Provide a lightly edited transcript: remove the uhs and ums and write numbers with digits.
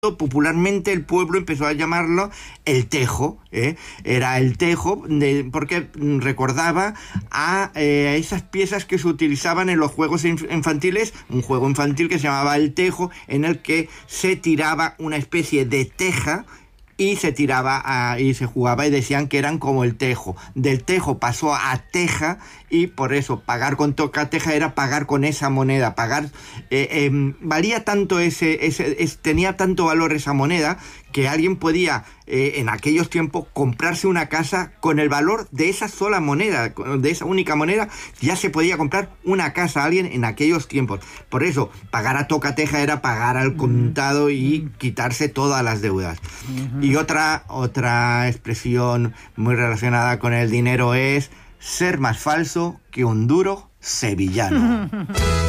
popularmente el pueblo empezó a llamarlo el tejo, ¿eh? Era el tejo porque recordaba a esas piezas que se utilizaban en los juegos infantiles, un juego infantil que se llamaba el tejo, en el que se tiraba una especie de teja y se tiraba y se jugaba, y decían que eran como el tejo. Del tejo pasó a teja, y por eso pagar con tocateja era pagar con esa moneda. Valía tanto tenía tanto valor esa moneda, que alguien podía en aquellos tiempos comprarse una casa con el valor de esa sola moneda, de esa única moneda. Ya se podía comprar una casa a alguien en aquellos tiempos. Por eso pagar a tocateja era pagar al contado y quitarse todas las deudas. Y otra expresión muy relacionada con el dinero es ser más falso que un duro sevillano.